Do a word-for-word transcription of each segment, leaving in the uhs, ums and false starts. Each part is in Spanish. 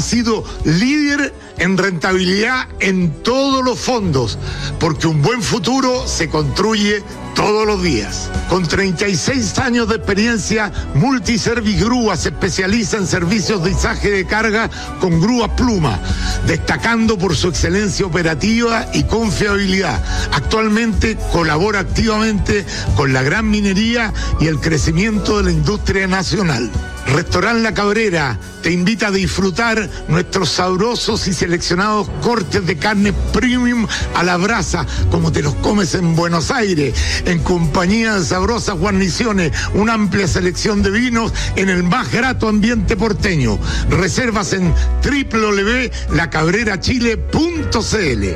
sido líder en rentabilidad en todos los fondos, porque un buen futuro se construye todos los días. Con treinta y seis años de experiencia, Multiservigrúa se especializa en servicios de izaje de carga con grúas Pluma, destacando por su excelencia operativa y confiabilidad. Actualmente colabora activamente con la gran minería y el crecimiento de la industria nacional. Restaurant La Cabrera te invita a disfrutar nuestros sabrosos y seleccionados cortes de carne premium a la brasa, como te los comes en Buenos Aires, en compañía de sabrosas guarniciones, una amplia selección de vinos en el más grato ambiente porteño. Reservas en doble u doble u doble u punto la cabrera chile punto c l.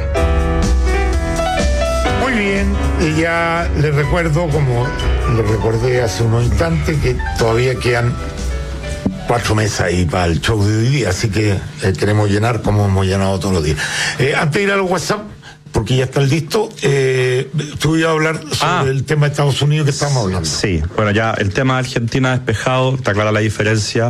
Muy bien, y ya les recuerdo, como les recordé hace unos instantes, que todavía quedan cuatro mesas ahí para el show de hoy día, así que eh, queremos llenar como hemos llenado todos los días. Eh, antes de ir al WhatsApp, porque ya está listo, eh, tú ibas a hablar sobre ah, el tema de Estados Unidos que estamos hablando. Sí, bueno, ya el tema de Argentina despejado, está clara la diferencia.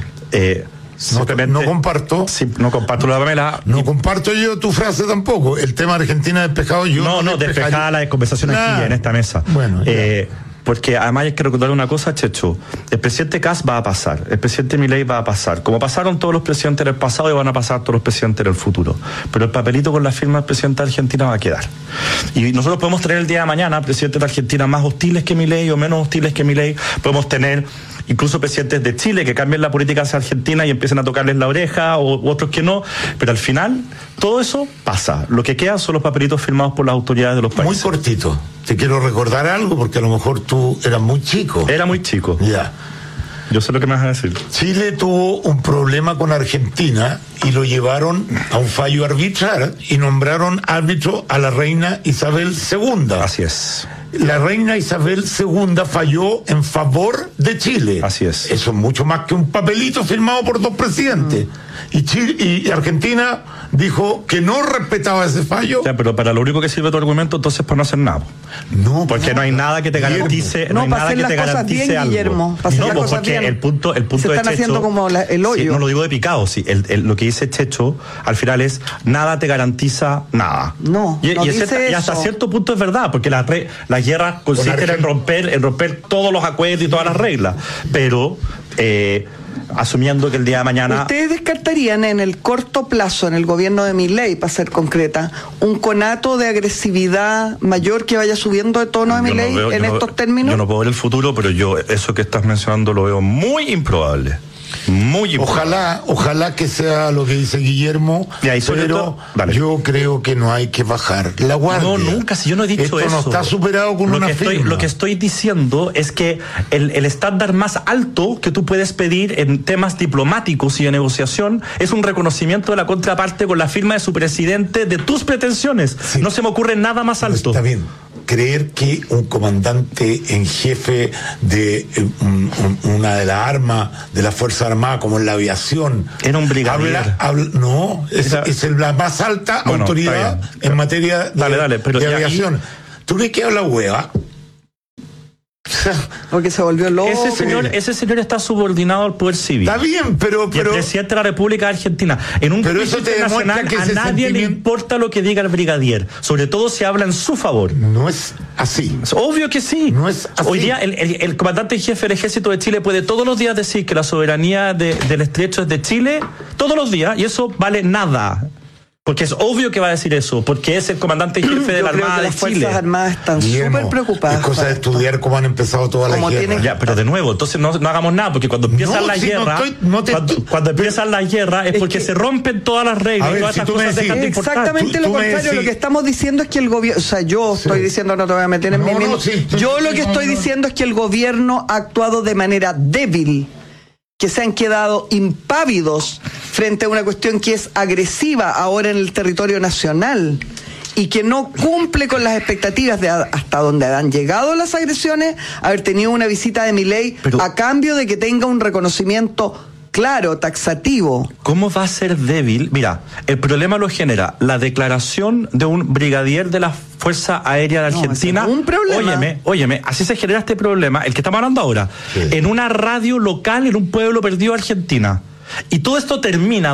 Eh, No, no comparto. Sí, no comparto la Pamela. No y, comparto yo tu frase tampoco. El tema de Argentina despejado yo. No, no, no despejada la conversación nah. aquí en esta mesa. Bueno. Eh, porque además hay que recordar una cosa, Checho. El presidente Kast va a pasar, el presidente Milei va a pasar, como pasaron todos los presidentes del pasado y van a pasar todos los presidentes del futuro. Pero el papelito con la firma del presidente de Argentina va a quedar. Y nosotros podemos tener el día de mañana presidentes de Argentina más hostiles que Milei o menos hostiles que Milei. Podemos tener incluso presidentes de Chile que cambien la política hacia Argentina y empiecen a tocarles la oreja, o u otros que no, pero al final todo eso pasa. Lo que queda son los papelitos firmados por las autoridades de los países. Muy cortito. Te quiero recordar algo, porque a lo mejor tú eras muy chico. Era muy chico. Ya. Yo sé lo que me vas a decir. Chile tuvo un problema con Argentina y lo llevaron a un fallo arbitral y nombraron árbitro a la reina Isabel segunda. Así es. La reina Isabel segunda falló en favor de Chile. Así es. Eso es mucho más que un papelito firmado por dos presidentes. Mm. Y, Chile, y Argentina dijo que no respetaba ese fallo. Ya, pero para lo único que sirve tu argumento, entonces, para no hacer nada. No, porque no, no hay nada que te garantice, no, no hay nada que te garantice bien, algo. Guillermo, no, pues porque bien. el punto, el punto se están de Checho, haciendo como la, el hoyo. Sí, no lo digo de picado, sí. El, el, lo que dice Checho al final es nada te garantiza nada. No, y, no y, dice ese, y hasta cierto punto es verdad, porque las la, la guerras consisten en romper, en romper todos los acuerdos y todas las reglas. Pero eh, asumiendo que el día de mañana... ¿Ustedes descartarían en el corto plazo, en el gobierno de Milei, para ser concreta, un conato de agresividad mayor que vaya subiendo de tono de Milei no en estos no, términos? Yo no puedo ver el futuro, pero yo eso que estás mencionando lo veo muy improbable. Muy ojalá, ojalá que sea lo que dice Guillermo, ya, pero todo, yo creo que no hay que bajar la guardia. No, nunca, si yo no he dicho Esto eso. no está superado con lo una que estoy, firma. Lo que estoy diciendo es que el, el estándar más alto que tú puedes pedir en temas diplomáticos y de negociación es un reconocimiento de la contraparte con la firma de su presidente de tus pretensiones. Sí. No se me ocurre nada más alto. Está bien. Creer que un comandante en jefe de un, un, una de las armas de la Fuerza Armada, como en la aviación, era un brigadier. Habla, habla, no, es, Esa, es la más alta bueno, autoridad en materia de, dale, dale, pero de aviación. Y... ¿Tú crees que habla hueva? Porque se volvió loco. Ese señor, ese señor está subordinado al poder civil. Está bien, pero... pero y el presidente de la República de Argentina. En un pero eso te demuestra que a nadie le importa lo que diga el brigadier. Sobre todo si habla en su favor. No es así. Es obvio que sí. No es así. Hoy día el, el, el comandante en jefe del Ejército de Chile puede todos los días decir que la soberanía de, del estrecho es de Chile. Todos los días. Y eso vale nada. Porque es obvio que va a decir eso, porque es el comandante en jefe de la Armada de las Chile. Las Fuerzas Armadas están súper preocupadas. Es cosa de estudiar cómo han empezado todas las guerras. Tienen... Ya, pero de nuevo, entonces no, no hagamos nada, porque cuando empiezan no, las sí, guerras, no estoy, no te... cuando, cuando empiezan las guerras es, es porque que... se rompen todas las reglas ver, y todas si estas cosas dejan de importar. Exactamente tú, lo tú contrario, decís... lo que estamos diciendo es que el gobierno, o sea, yo sí. estoy diciendo, no te voy a meter en no, mi no, mismo. Sí, yo lo que estoy diciendo es que el gobierno ha actuado de manera débil, que se han quedado impávidos frente a una cuestión que es agresiva ahora en el territorio nacional y que no cumple con las expectativas de hasta donde han llegado las agresiones, haber tenido una visita de Milei Pero, a cambio de que tenga un reconocimiento claro, taxativo. ¿Cómo va a ser débil? Mira, el problema lo genera la declaración de un brigadier de la Fuerza Aérea de Argentina. No, un problema. Óyeme, óyeme, así se genera este problema, el que estamos hablando ahora, sí. en una radio local en un pueblo perdido de Argentina. Y todo esto termina